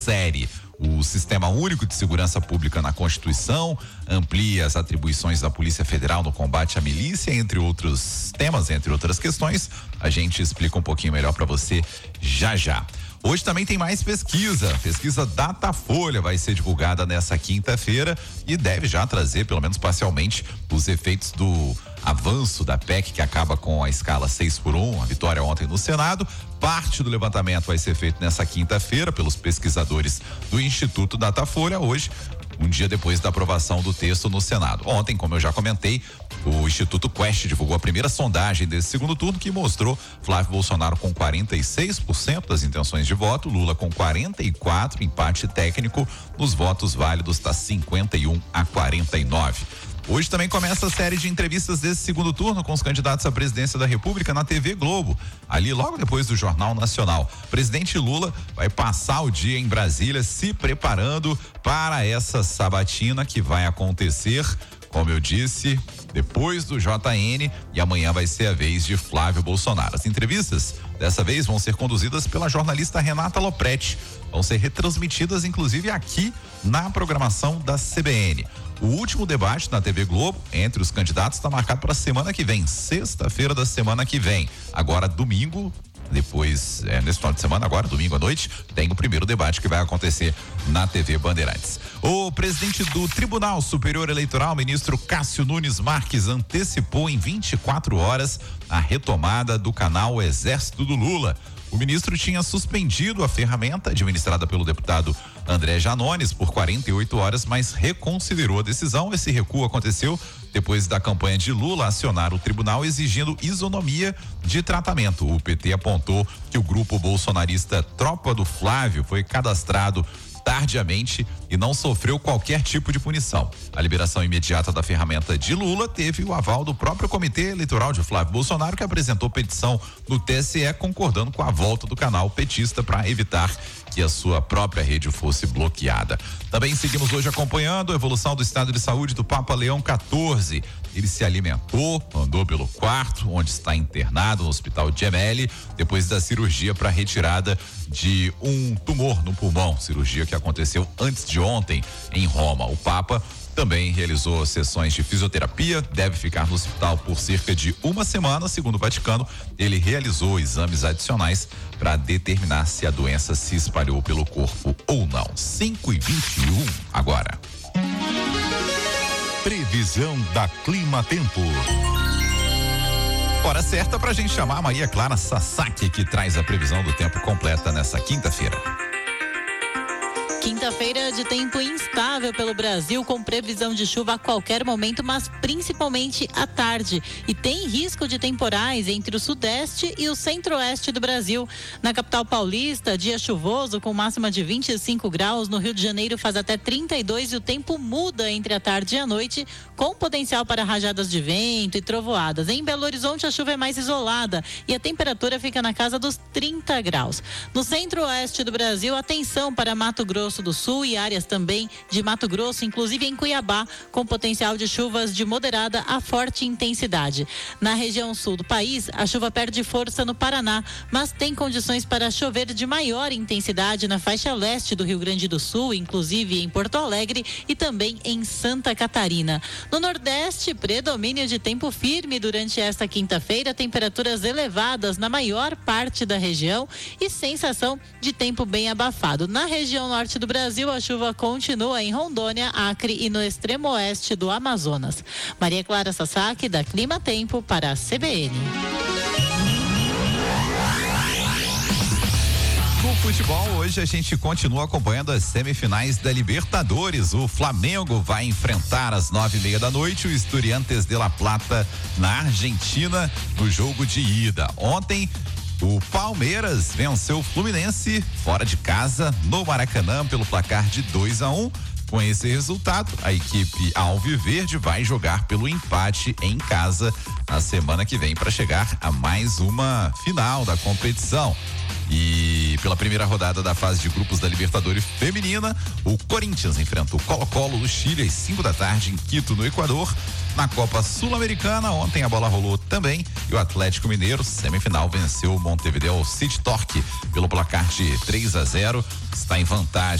série. O Sistema Único de Segurança Pública na Constituição amplia as atribuições da Polícia Federal no combate à milícia, entre outros temas, entre outras questões. A gente explica um pouquinho melhor para você já já. Hoje também tem mais pesquisa. Pesquisa Datafolha vai ser divulgada nessa quinta-feira e deve já trazer, pelo menos parcialmente, os efeitos do avanço da PEC que acaba com a escala 6x1, a vitória ontem no Senado. Parte do levantamento vai ser feito nessa quinta-feira pelos pesquisadores do Instituto Datafolha, hoje, um dia depois da aprovação do texto no Senado. Ontem, como eu já comentei, o Instituto Quest divulgou a primeira sondagem desse segundo turno, que mostrou Flávio Bolsonaro com 46% das intenções de voto, Lula com 44%, empate técnico, nos votos válidos está 51-49. Hoje também começa a série de entrevistas desse segundo turno com os candidatos à presidência da República na TV Globo, ali logo depois do Jornal Nacional. O presidente Lula vai passar o dia em Brasília se preparando para essa sabatina que vai acontecer, como eu disse, depois do JN, e amanhã vai ser a vez de Flávio Bolsonaro. As entrevistas dessa vez vão ser conduzidas pela jornalista Renata Lopretti, vão ser retransmitidas inclusive aqui na programação da CBN. O último debate na TV Globo entre os candidatos está marcado para a semana que vem, sexta-feira da semana que vem. Agora, domingo, depois, nesse final de semana, agora, domingo à noite, tem o primeiro debate que vai acontecer na TV Bandeirantes. O presidente do Tribunal Superior Eleitoral, ministro Cássio Nunes Marques, antecipou em 24 horas a retomada do canal Exército do Lula. O ministro tinha suspendido a ferramenta administrada pelo deputado André Janones por 48 horas, mas reconsiderou a decisão. Esse recuo aconteceu depois da campanha de Lula acionar o tribunal exigindo isonomia de tratamento. O PT apontou que o grupo bolsonarista Tropa do Flávio foi cadastrado tardiamente e não sofreu qualquer tipo de punição. A liberação imediata da ferramenta de Lula teve o aval do próprio Comitê Eleitoral de Flávio Bolsonaro, que apresentou petição no TSE concordando com a volta do canal petista para evitar que a sua própria rede fosse bloqueada. Também seguimos hoje acompanhando a evolução do estado de saúde do Papa Leão XIV. Ele se alimentou, andou pelo quarto, onde está internado no Hospital Gemelli, depois da cirurgia para retirada de um tumor no pulmão, cirurgia que aconteceu antes de ontem em Roma. O Papa também realizou sessões de fisioterapia, deve ficar no hospital por cerca de uma semana. Segundo o Vaticano, ele realizou exames adicionais para determinar se a doença se espalhou pelo corpo ou não. 5h21 agora. Previsão da Clima Tempo. Hora certa pra gente chamar a Maria Clara Sasaki, que traz a previsão do tempo completa nessa quinta-feira. Quinta-feira de tempo instável pelo Brasil, com previsão de chuva a qualquer momento, mas principalmente à tarde. E tem risco de temporais entre o sudeste e o centro-oeste do Brasil. Na capital paulista, dia chuvoso com máxima de 25 graus. No Rio de Janeiro faz até 32 e o tempo muda entre a tarde e a noite, com potencial para rajadas de vento e trovoadas. Em Belo Horizonte, a chuva é mais isolada e a temperatura fica na casa dos 30 graus. No centro-oeste do Brasil, atenção para Mato Grosso do Sul e áreas também de Mato Grosso, inclusive em Cuiabá, com potencial de chuvas de moderada a forte intensidade. Na região sul do país, a chuva perde força no Paraná, mas tem condições para chover de maior intensidade na faixa leste do Rio Grande do Sul, inclusive em Porto Alegre e também em Santa Catarina. No Nordeste, predomínio de tempo firme durante esta quinta-feira, temperaturas elevadas na maior parte da região e sensação de tempo bem abafado. Na região norte do Brasil, a chuva continua em Rondônia, Acre e no extremo oeste do Amazonas. Maria Clara Sasaki, da Clima Tempo, para a CBN. No futebol, hoje a gente continua acompanhando as semifinais da Libertadores. O Flamengo vai enfrentar às 9h30 da noite o Estudiantes de La Plata na Argentina no jogo de ida. Ontem, o Palmeiras venceu o Fluminense fora de casa no Maracanã pelo placar de 2-1. Com esse resultado, a equipe alviverde vai jogar pelo empate em casa na semana que vem para chegar a mais uma final da competição. E pela primeira rodada da fase de grupos da Libertadores Feminina, o Corinthians enfrenta o Colo-Colo do Chile às 5 da tarde em Quito, no Equador. Na Copa Sul-Americana, ontem a bola rolou também e o Atlético Mineiro, semifinal, venceu o Montevideo City Torque pelo placar de 3-0, está em vantagem